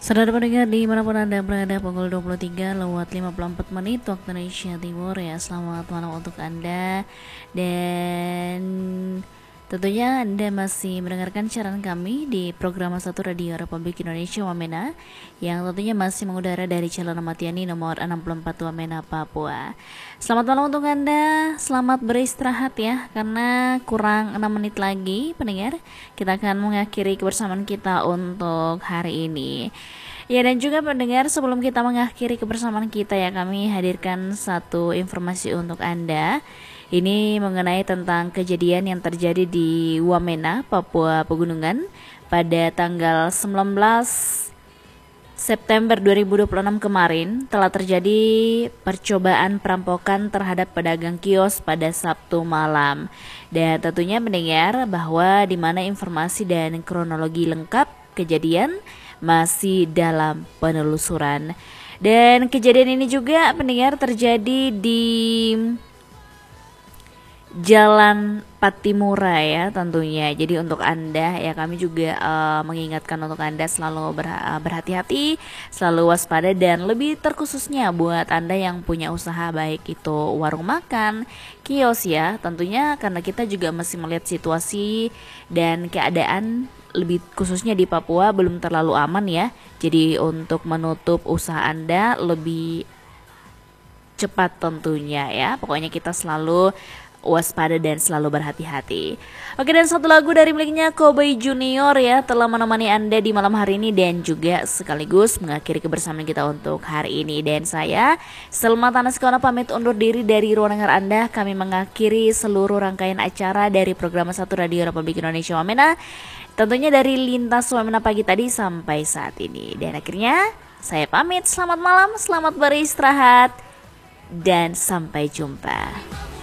Saudara pendengar dimanapun Anda berada, pukul 23 lewat 54 menit waktu Indonesia Timur ya. Selamat malam untuk Anda. Dan tentunya Anda masih mendengarkan siaran kami di program Satu Radio Republik Indonesia Wamena, yang tentunya masih mengudara dari Jalan Matiani nomor 64 Wamena, Papua. Selamat malam untuk Anda. Selamat beristirahat ya, karena kurang 6 menit lagi pendengar kita akan mengakhiri kebersamaan kita untuk hari ini. Ya, dan juga pendengar, sebelum kita mengakhiri kebersamaan kita ya, kami hadirkan satu informasi untuk Anda. Ini mengenai tentang kejadian yang terjadi di Wamena, Papua Pegunungan pada tanggal 19 September 2026 kemarin. Telah terjadi percobaan perampokan terhadap pedagang kios pada Sabtu malam. Dan tentunya mendengar bahwa di mana informasi dan kronologi lengkap kejadian masih dalam penelusuran. Dan kejadian ini juga pendengar terjadi di Jalan Patimura ya tentunya. Jadi untuk Anda ya, kami juga mengingatkan untuk Anda selalu berhati-hati, selalu waspada, dan lebih terkhususnya buat Anda yang punya usaha baik itu warung makan, kios ya tentunya, karena kita juga masih melihat situasi dan keadaan lebih khususnya di Papua belum terlalu aman ya. Jadi untuk menutup usaha Anda lebih cepat tentunya ya. Pokoknya kita selalu waspada dan selalu berhati-hati. Oke, dan satu lagu dari miliknya Kobe Junior ya telah menemani Anda di malam hari ini dan juga sekaligus mengakhiri kebersamaan kita untuk hari ini. Dan saya Selma Tanaskona pamit undur diri dari ruang dengar Anda. Kami mengakhiri seluruh rangkaian acara dari program Satu Radio Republik Indonesia Wamena, tentunya dari lintas Wamena pagi tadi sampai saat ini. Dan akhirnya saya pamit, selamat malam, selamat beristirahat, dan sampai jumpa.